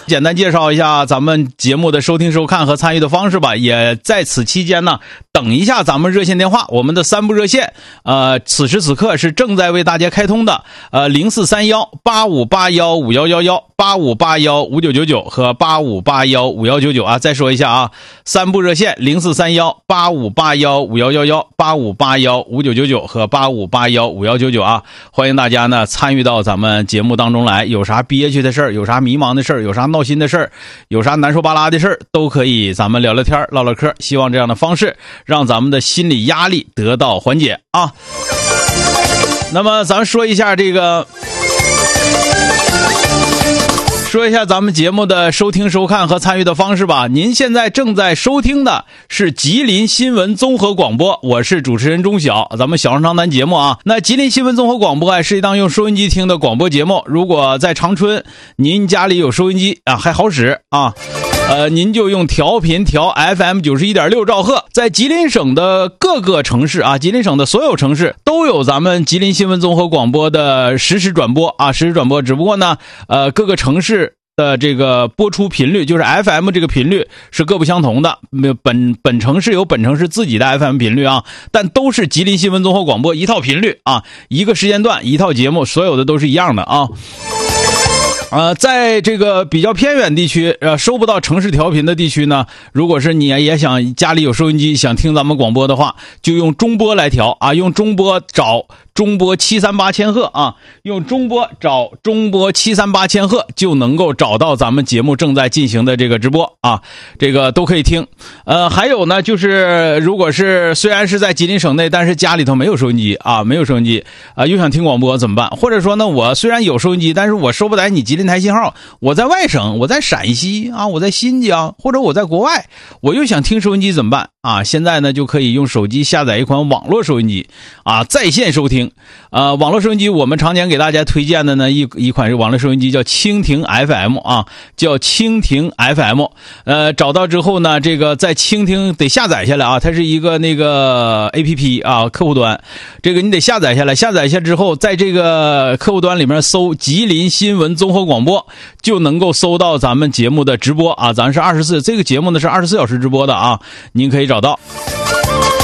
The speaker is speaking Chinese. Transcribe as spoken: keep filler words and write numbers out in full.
简单介绍一下咱们节目的收听收看和参与的方式吧，也在此期间呢等一下咱们热线电话，我们的三部热线呃，此时此刻是正在为大家开通的，呃，零四三幺八五八幺五幺幺幺、八五八幺五九九九和八五八幺五幺九九啊。再说一下啊，三部热线零四三幺八五八幺五幺幺幺、八五八幺五九九九和八五八幺五幺九九啊。欢迎大家呢参与到咱们节目当中来，有啥憋屈的事儿，有啥迷茫的事儿，有啥闹心的事儿，有啥难受巴拉的事儿，都可以咱们聊聊天唠唠嗑，希望这样的方式让咱们的心理压力得到缓解啊。那么咱们说一下这个说一下咱们节目的收听收看和参与的方式吧。您现在正在收听的是吉林新闻综合广播，我是主持人钟晓，咱们小声长谈节目啊。那吉林新闻综合广播啊是一档用收音机听的广播节目，如果在长春您家里有收音机啊还好使啊，呃，您就用调频调 F M 九十一点六兆赫，在吉林省的各个城市啊，吉林省的所有城市都有咱们吉林新闻综合广播的实时转播啊，实时转播。只不过呢，呃，各个城市的这个播出频率，就是 F M 这个频率是各不相同的。本本城市有本城市自己的 F M 频率啊，但都是吉林新闻综合广播一套频率啊，一个时间段一套节目，所有的都是一样的啊。呃，在这个比较偏远地区，呃，收不到城市调频的地区呢，如果是你也想家里有收音机想听咱们广播的话，就用中波来调啊，用中波找中波七三八千赫啊，用中波找中波七三八千赫就能够找到咱们节目正在进行的这个直播啊，这个都可以听。呃，还有呢，就是如果是虽然是在吉林省内，但是家里头没有收音机啊，没有收音机啊，又想听广播怎么办？或者说呢，我虽然有收音机，但是我收不来你吉林台信号，我在外省，我在陕西啊，我在新疆，或者我在国外，我又想听收音机怎么办啊？现在呢就可以用手机下载一款网络收音机啊，在线收听。呃，网络收音机我们常年给大家推荐的呢一一款网络收音机叫蜻蜓 F M 啊，叫蜻蜓 F M。呃，找到之后呢，这个在蜻蜓得下载下来啊，它是一个那个 A P P 啊，客户端，这个你得下载下来，下载下之后，在这个客户端里面搜吉林新闻综合广播，就能够搜到咱们节目的直播啊，咱是二十四，这个节目呢是二十四小时直播的啊，您可以找到。